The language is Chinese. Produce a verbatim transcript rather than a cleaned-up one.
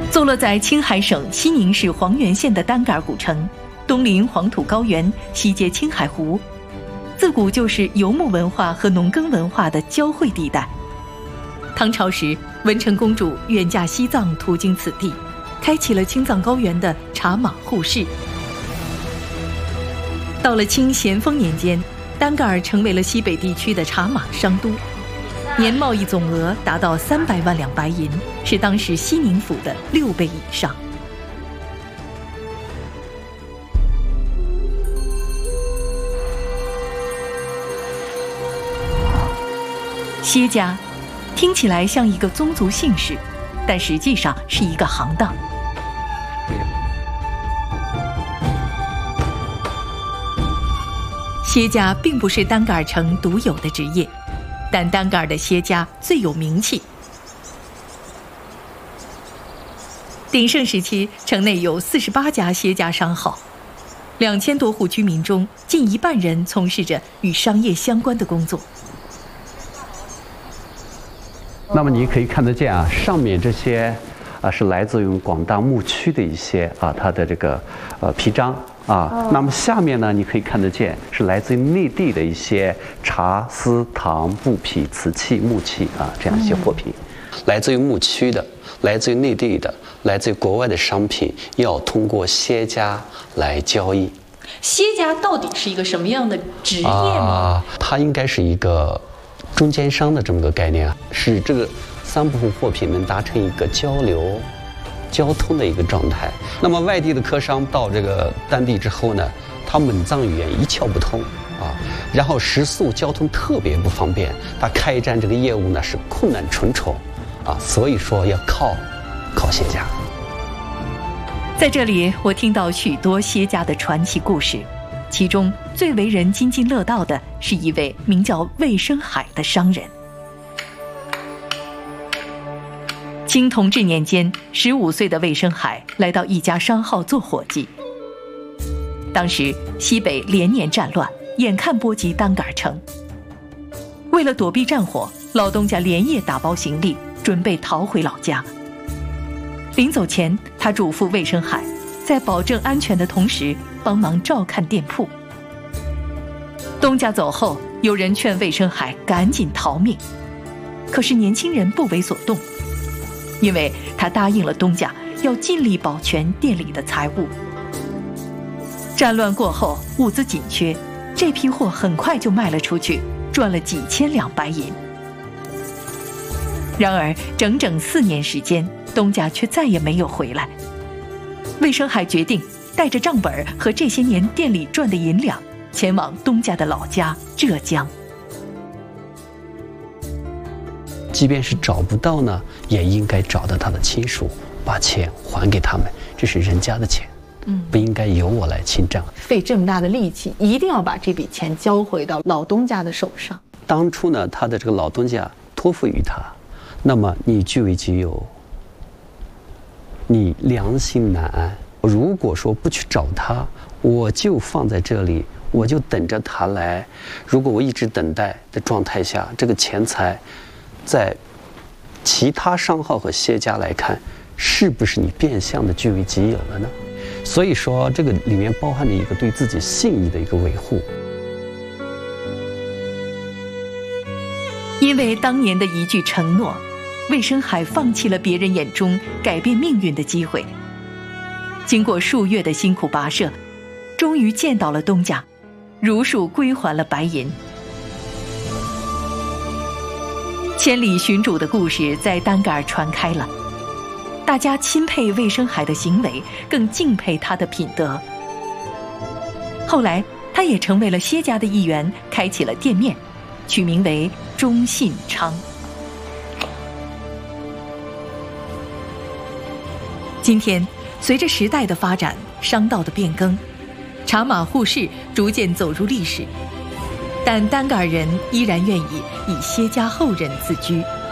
坐落在青海省西宁市黄原县的丹格尔古城，东临黄土高原，西接青海湖，自古就是游牧文化和农耕文化的交汇地带。唐朝时，文成公主远嫁西藏，途经此地，开启了青藏高原的茶马互市。到了清咸丰年间，丹格尔成为了西北地区的茶马商都，年贸易总额达到三百万两白银，是当时西宁府的六倍以上。歇家听起来像一个宗族姓氏，但实际上是一个行当。歇家并不是丹格尔城独有的职业，但丹格尔的歇家最有名气。鼎盛时期，城内有四十八家歇家商号，两千多户居民中，近一半人从事着与商业相关的工作。 那么你可以看得见啊，上面这些啊是来自于广大牧区的一些啊它的这个呃批章啊。哦、那么下面呢，你可以看得见是来自于内地的一些茶、丝、糖、布匹、瓷器、木器啊这样一些货品。嗯、来自于牧区的，来自于内地的，来自于国外的商品，要通过歇家来交易。 歇家到底是一个什么样的职业吗？ 啊，它应该是一个中间商的这么个概念啊，使这个三部分货品能达成一个交流、交通的一个状态。那么外地的客商到这个丹地之后呢，他蒙藏语言一窍不通啊，然后食宿交通特别不方便，他开展这个业务呢是困难重重啊，所以说要靠靠歇家。 在这里，我听到许多歇家的传奇故事。其中最为人津津乐道的是一位名叫魏生海的商人。清同治年间，十五岁的魏生海来到一家商号做伙计。当时西北连年战乱，眼看波及丹格尔城。为了躲避战火，老东家连夜打包行李，准备逃回老家。临走前，他嘱咐魏生海，在保证安全的同时，帮忙照看店铺。东家走后，有人劝魏生海赶紧逃命，可是年轻人不为所动，因为他答应了东家要尽力保全店里的财物。战乱过后，物资紧缺，这批货很快就卖了出去，赚了几千两白银。然而整整四年时间，东家却再也没有回来。魏生海决定带着账本和这些年店里赚的银两，前往东家的老家浙江。 即便是找不到呢，也应该找到他的亲属，把钱还给他们，这是人家的钱，嗯，不应该由我来侵占。 费这么大的力气，一定要把这笔钱交回到老东家的手上。 当初呢，他的这个老东家托付于他，那么你据为己有，你良心难安。如果说不去找他，我就放在这里，我就等着他来。如果我一直等待的状态下，这个钱财在其他商号和歇家来看，是不是你变相的据为己有了呢？所以说，这个里面包含着一个对自己信义的一个维护。 因为当年的一句承诺，魏生海放弃了别人眼中改变命运的机会。经过数月的辛苦跋涉，终于见到了东家，如数归还了白银。千里寻主的故事在丹格尔传开了，大家钦佩魏生海的行为，更敬佩他的品德。后来他也成为了歇家的一员，开启了店面，取名为中信昌。今天随着时代的发展，商道的变更，茶马互市逐渐走入历史，但丹格尔人依然愿意以歇家后人自居。